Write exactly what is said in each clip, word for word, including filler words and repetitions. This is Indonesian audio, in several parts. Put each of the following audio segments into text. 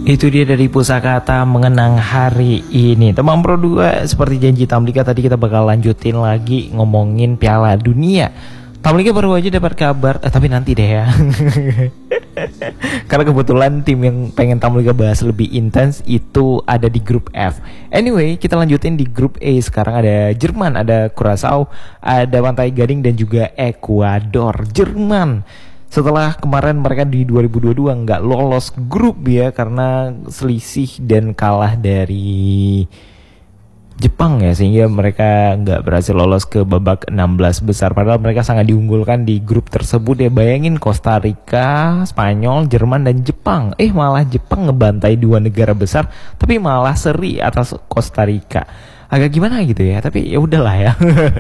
Itu dia dari Pusakata mengenang hari ini. Teman Pro dua, seperti janji Tamlika tadi kita bakal lanjutin lagi ngomongin Piala Dunia. Tamlika baru aja dapat kabar, eh, tapi nanti deh ya. Karena kebetulan tim yang pengen Tamlika bahas lebih intens itu ada di grup F. Anyway, kita lanjutin di grup A. Sekarang ada Jerman, ada Curaçao, ada Pantai Gading dan juga Ekuador. Jerman setelah kemarin mereka di dua ribu dua puluh dua nggak lolos grup ya karena selisih dan kalah dari Jepang ya, sehingga mereka nggak berhasil lolos ke babak enam belas besar. Padahal mereka sangat diunggulkan di grup tersebut ya. Bayangin Costa Rica, Spanyol, Jerman dan Jepang. Eh malah Jepang ngebantai dua negara besar, tapi malah seri atas Costa Rica. Agak gimana gitu ya, tapi ya udahlah ya.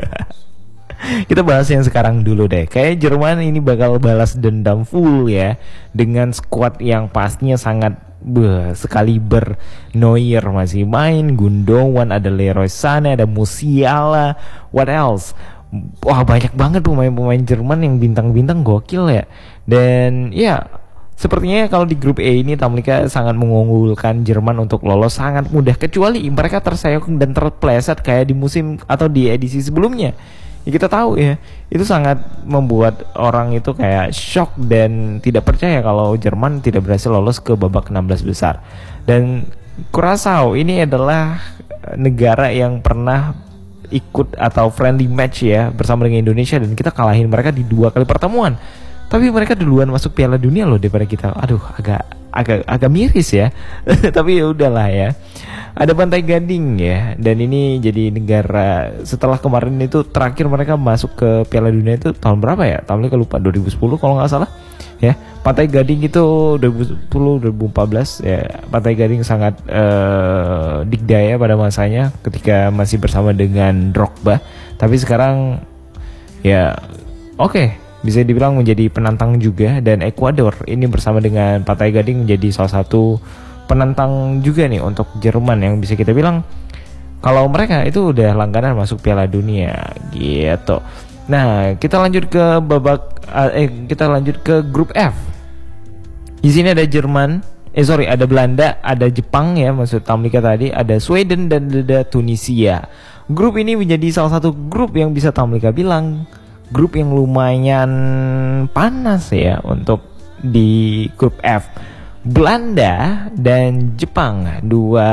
Kita bahas yang sekarang dulu deh. Kayak Jerman ini bakal balas dendam full ya, dengan skuad yang pastinya sangat beuh, sekaliber. Neuer masih main, Gundogan, ada Leroy Sané, ada Musiala, what else? Wah banyak banget pemain-pemain Jerman yang bintang-bintang gokil ya. Dan ya sepertinya kalau di grup A ini Tamlika sangat mengunggulkan Jerman untuk lolos sangat mudah, kecuali mereka terseok dan terpleset kayak di musim atau di edisi sebelumnya. Ya kita tahu ya, itu sangat membuat orang itu kayak shock dan tidak percaya kalau Jerman tidak berhasil lolos ke babak enam belas besar. Dan Curaçao ini adalah negara yang pernah ikut atau friendly match ya bersama dengan Indonesia, dan kita kalahin mereka di dua kali pertemuan. Tapi mereka duluan masuk Piala Dunia loh daripada kita. Aduh, agak agak agak miris ya. Tapi ya udahlah ya. Ada Pantai Gading ya, dan ini jadi negara setelah kemarin itu terakhir mereka masuk ke Piala Dunia itu tahun berapa ya? Tahunnya lupa, dua ribu sepuluh kalau nggak salah ya. Pantai Gading itu dua ribu sepuluh dua ribu empat belas ya. Pantai Gading sangat uh, dikdaya pada masanya ketika masih bersama dengan Drogba. Tapi sekarang ya oke okay, bisa dibilang menjadi penantang juga. Dan Ekuador ini bersama dengan Pantai Gading menjadi salah satu penantang juga nih untuk Jerman, yang bisa kita bilang kalau mereka itu udah langganan masuk Piala Dunia gitu. Nah, kita lanjut ke babak eh kita lanjut ke grup F. Di sini ada Jerman, eh sorry ada Belanda, ada Jepang ya maksud Tamlika tadi, ada Sweden dan ada Tunisia. Grup ini menjadi salah satu grup yang bisa Tamlika bilang grup yang lumayan panas ya untuk di grup F. Belanda dan Jepang, dua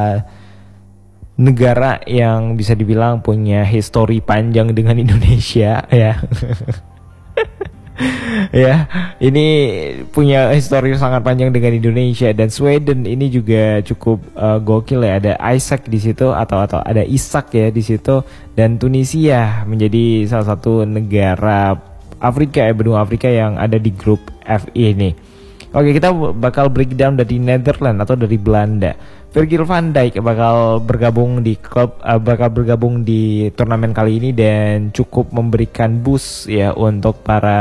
negara yang bisa dibilang punya histori panjang dengan Indonesia ya. Ya, ini punya histori sangat panjang dengan Indonesia. Dan Sweden ini juga cukup uh, gokil ya, ada Isaac di situ atau atau ada Ishak ya di situ. Dan Tunisia menjadi salah satu negara Afrika ya, benua Afrika yang ada di grup F ini. Oke, kita bakal breakdown dari Netherlands atau dari Belanda. Virgil van Dijk bakal bergabung di klub uh, bakal bergabung di turnamen kali ini dan cukup memberikan boost ya untuk para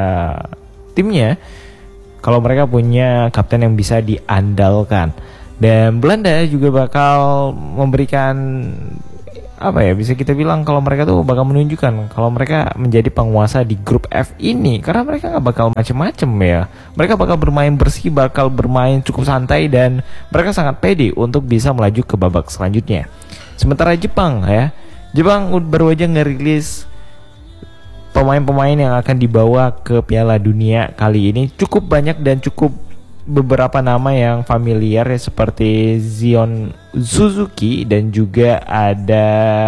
timnya kalau mereka punya kapten yang bisa diandalkan. Dan Belanda juga bakal memberikan apa ya, bisa kita bilang kalau mereka tuh bakal menunjukkan kalau mereka menjadi penguasa di grup F ini, karena mereka gak bakal macem-macem ya. Mereka bakal bermain bersih, bakal bermain cukup santai, dan mereka sangat pede untuk bisa melaju ke babak selanjutnya. Sementara Jepang ya, Jepang baru aja ngerilis pemain-pemain yang akan dibawa ke Piala Dunia kali ini. Cukup banyak dan cukup beberapa nama yang familiar ya, seperti Zion Suzuki dan juga ada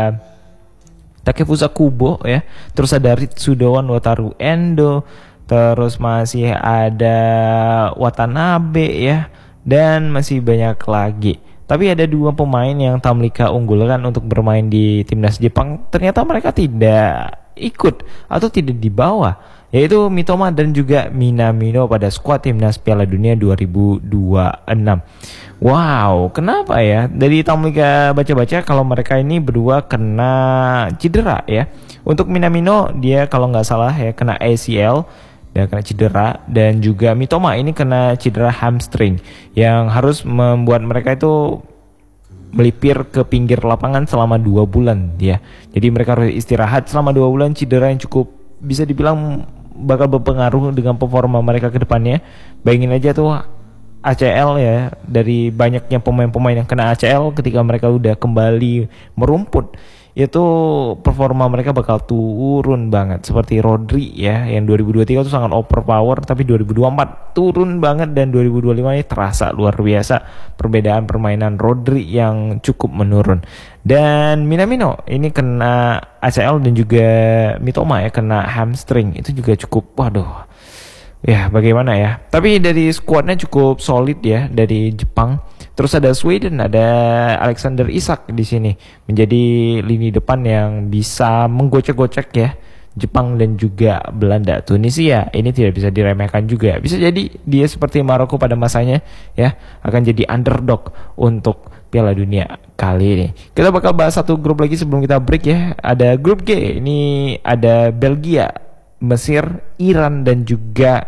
Takefusa Kubo ya. Terus ada Ritsudowan Wataru Endo, terus masih ada Watanabe ya, dan masih banyak lagi. Tapi ada dua pemain yang Tamlika unggulkan untuk bermain di timnas Jepang, ternyata mereka tidak ikut atau tidak dibawa, yaitu Mitoma dan juga Minamino pada skuad timnas Piala Dunia dua ribu dua puluh enam. Wow, kenapa ya? Dari Tamlika baca-baca kalau mereka ini berdua kena cedera ya. Untuk Minamino dia kalau nggak salah ya kena A C L, dia kena cedera, dan juga Mitoma ini kena cedera hamstring yang harus membuat mereka itu melipir ke pinggir lapangan selama dua bulan ya. Jadi mereka harus istirahat selama dua bulan, cedera yang cukup bisa dibilang bakal berpengaruh dengan performa mereka ke depannya. Bayangin aja tuh A C L ya, dari banyaknya pemain-pemain yang kena A C L ketika mereka udah kembali merumput, itu performa mereka bakal turun banget. Seperti Rodri ya, yang dua ribu dua puluh tiga itu sangat overpower, tapi dua ribu dua puluh empat turun banget, dan dua ribu dua puluh lima ini terasa luar biasa perbedaan permainan Rodri yang cukup menurun. Dan Minamino ini kena A C L, dan juga Mitoma ya kena hamstring, itu juga cukup waduh. Ya bagaimana ya. Tapi dari skuadnya cukup solid ya dari Jepang. Terus ada Sweden, ada Alexander Isak di sini menjadi lini depan yang bisa menggocek-gocek ya Jepang dan juga Belanda. Tunisia ini tidak bisa diremehkan juga. Bisa jadi dia seperti Maroko pada masanya ya, akan jadi underdog untuk Piala Dunia kali ini. Kita bakal bahas satu grup lagi sebelum kita break ya. Ada grup G. Ini ada Belgia, Mesir, Iran, dan juga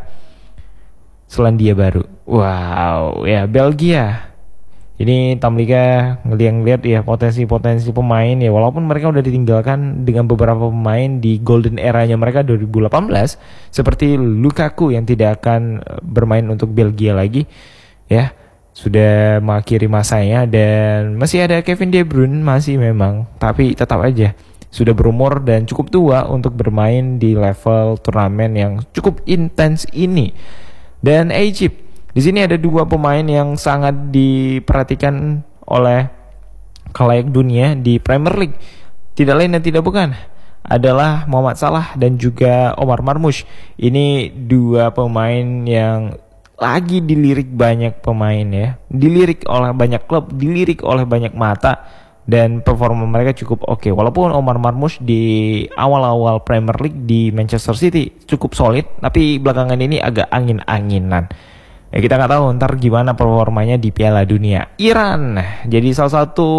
Selandia Baru. Wow, ya Belgia. Ini Tamlika ngeliat-ngeliat ya potensi-potensi pemain ya, walaupun mereka udah ditinggalkan dengan beberapa pemain di golden eranya mereka dua ribu delapan belas, seperti Lukaku yang tidak akan bermain untuk Belgia lagi ya, sudah mengakhiri masanya. Dan masih ada Kevin De Bruyne masih memang, tapi tetap aja sudah berumur dan cukup tua untuk bermain di level turnamen yang cukup intens ini. Dan Egypt, di sini ada dua pemain yang sangat diperhatikan oleh khalayak dunia di Premier League. Tidak lain dan tidak bukan adalah Muhammad Salah dan juga Omar Marmush. Ini dua pemain yang lagi dilirik banyak pemain ya, dilirik oleh banyak klub, dilirik oleh banyak mata, dan performa mereka cukup oke. Walaupun Omar Marmush di awal-awal Premier League di Manchester City cukup solid, tapi belakangan ini agak angin-anginan. Ya kita nggak tahu ntar gimana performanya di Piala Dunia. Iran jadi salah satu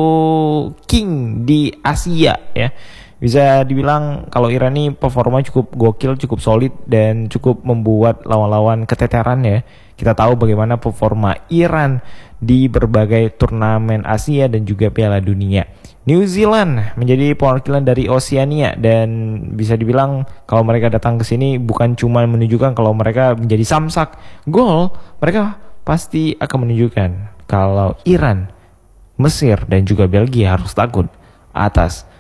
king di Asia ya. Bisa dibilang kalau Iran ini performa cukup gokil, cukup solid, dan cukup membuat lawan-lawan keteteran ya. Kita tahu bagaimana performa Iran di berbagai turnamen Asia dan juga Piala Dunia. New Zealand menjadi perwakilan dari Oceania, dan bisa dibilang kalau mereka datang ke sini bukan cuma menunjukkan kalau mereka menjadi samsak gol, mereka pasti akan menunjukkan kalau Iran, Mesir, dan juga Belgia harus takut atas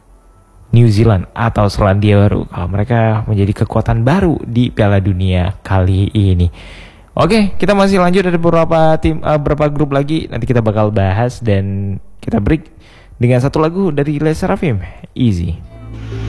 New Zealand atau Selandia Baru kalau mereka menjadi kekuatan baru di Piala Dunia kali ini. Oke, kita masih lanjut, ada beberapa tim, uh, beberapa grup lagi nanti kita bakal bahas, dan kita break dengan satu lagu dari Les Seraphim, Easy.